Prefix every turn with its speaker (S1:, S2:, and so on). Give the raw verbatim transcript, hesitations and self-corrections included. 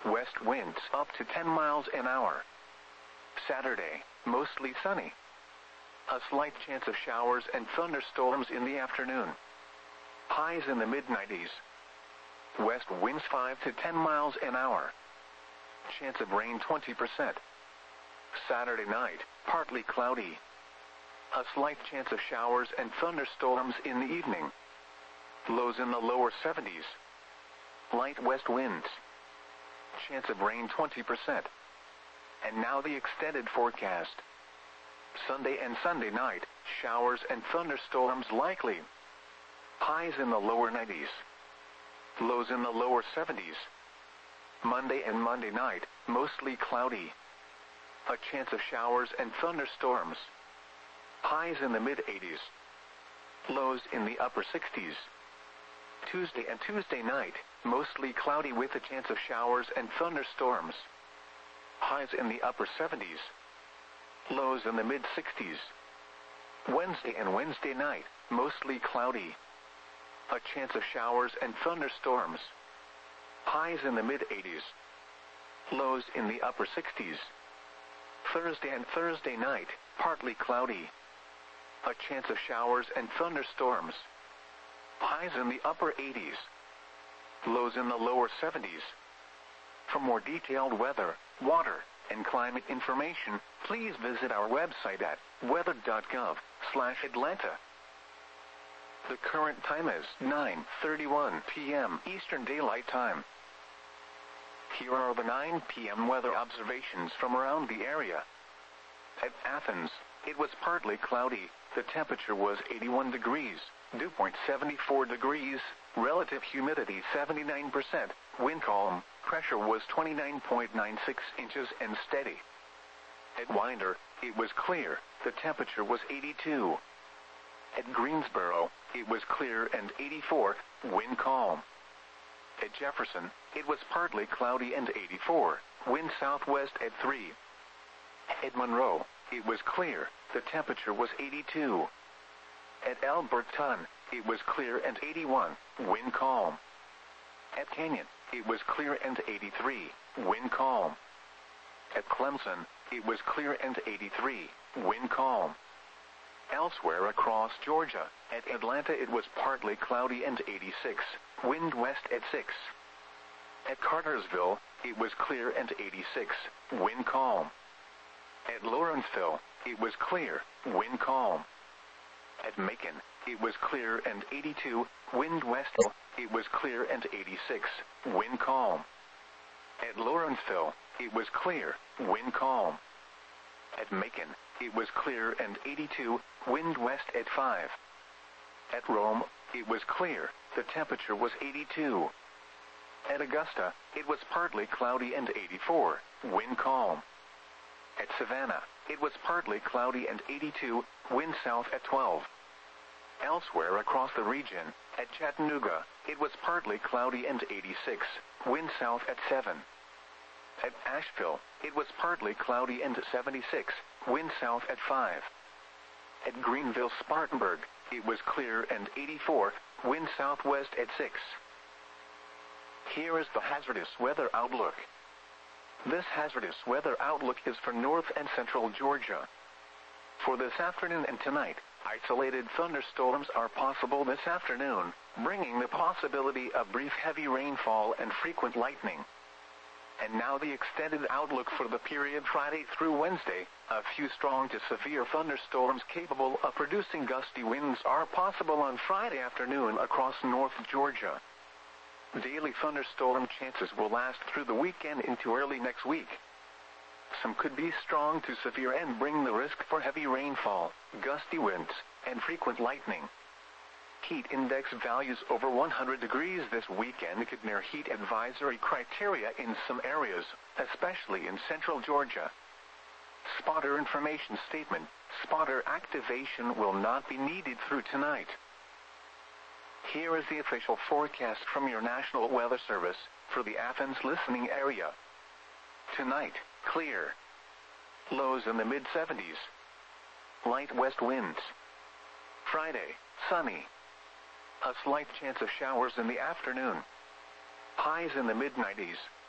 S1: west winds up to ten miles an hour. Saturday, mostly sunny. A slight chance of showers and thunderstorms in the afternoon. Highs in the mid nineties. West winds five to ten miles an hour. Chance of rain twenty percent. Saturday night, partly cloudy. A slight chance of showers and thunderstorms in the evening. Lows in the lower seventies. Light west winds. Chance of rain twenty percent. And now the extended forecast. Sunday and Sunday night, showers and thunderstorms likely. Highs in the lower nineties. Lows in the lower seventies. Monday and Monday night, mostly cloudy. A chance of showers and thunderstorms. Highs in the mid eighties. Lows in the upper sixties. Tuesday and Tuesday night, mostly cloudy with a chance of showers and thunderstorms. Highs in the upper seventies. Lows in the mid sixties. Wednesday and Wednesday night, mostly cloudy. A chance of showers and thunderstorms. Highs in the mid eighties. Lows in the upper sixties. Thursday and Thursday night, partly cloudy. A chance of showers and thunderstorms. Highs in the upper eighties. Lows in the lower seventies. For more detailed weather, water, and climate information, please visit our website at weather dot gov slash Atlanta. The current time is nine thirty-one p m Eastern Daylight Time. Here are the nine p m weather observations from around the area. At Athens, it was partly cloudy. The temperature was eighty-one degrees, dew point seventy-four degrees, relative humidity seventy-nine percent, wind calm, pressure was twenty-nine point nine six inches and steady. At Winder, it was clear, the temperature was eighty-two. At Greensboro, it was clear and eighty-four, wind calm. At Jefferson, it was partly cloudy and eighty-four, wind southwest at three. At Monroe, it was clear, the temperature was eighty-two. At Alberton, it was clear and eighty-one, wind calm. At Canyon, it was clear and eighty-three, wind calm. At Clemson, it was clear and eighty-three, wind calm. Elsewhere across Georgia, at Atlanta it was partly cloudy and eighty-six, wind west at six. At Cartersville, it was clear and eighty-six, wind calm. At Lawrenceville, it was clear, wind calm. At Macon, it was clear and eighty-two, wind west. It was clear and eighty-six, wind calm. At Lawrenceville, it was clear, wind calm. At Macon, it was clear and eighty-two, wind west at five. At Rome, it was clear, the temperature was eighty-two. At Augusta, it was partly cloudy and eighty-four, wind calm. At Savannah, it was partly cloudy and eighty-two, wind south at twelve. Elsewhere across the region, at Chattanooga, it was partly cloudy and eighty-six, wind south at seven. At Asheville, it was partly cloudy and seventy-six, wind south at five. At Greenville-Spartanburg, it was clear and eighty-four, wind southwest at six. Here is the hazardous weather outlook. This hazardous weather outlook is for north and central Georgia. For this afternoon and tonight, isolated thunderstorms are possible this afternoon, bringing the possibility of brief heavy rainfall and frequent lightning. And now the extended outlook for the period Friday through Wednesday. A few strong to severe thunderstorms capable of producing gusty winds are possible on Friday afternoon across North Georgia. Daily thunderstorm chances will last through the weekend into early next week. Some could be strong to severe and bring the risk for heavy rainfall, gusty winds, and frequent lightning. Heat index values over one hundred degrees this weekend could near heat advisory criteria in some areas, especially in central Georgia. Spotter information statement: spotter activation will not be needed through tonight. Here is the official forecast from your National Weather Service for the Athens listening area. Tonight, clear. Lows in the mid seventies. Light west winds. Friday, sunny. A slight chance of showers in the afternoon. Highs in the mid nineties.